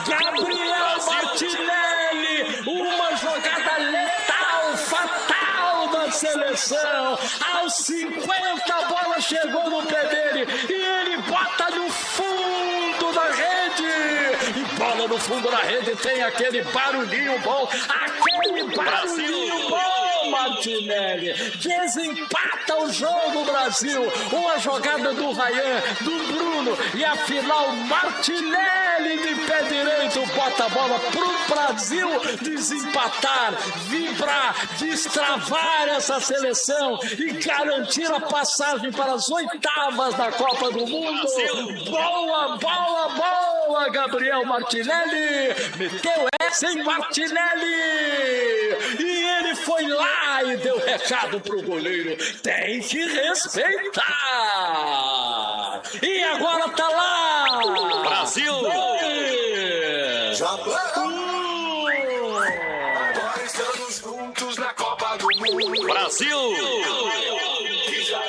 Gabriel Martinelli, uma jogada letal, fatal da seleção. Aos 50 a bola chegou no pé dele e ele bota no fundo da rede. E bola no fundo da rede tem aquele barulhinho bom, Martinelli. Desempata o jogo, Brasil. Uma jogada do Ryan, do Bruno e afinal Martinelli de pé direito bota a bola pro Brasil desempatar, vibrar, destravar essa seleção e garantir a passagem para as oitavas da Copa do Mundo. Boa, boa, boa, Gabriel Martinelli. Meteu essa em Martinelli. E ele foi lá e deu recado pro goleiro. Tem que respeitar. E agora tá lá. Brasil. Agora estamos juntos na Copa do Mundo. Brasil.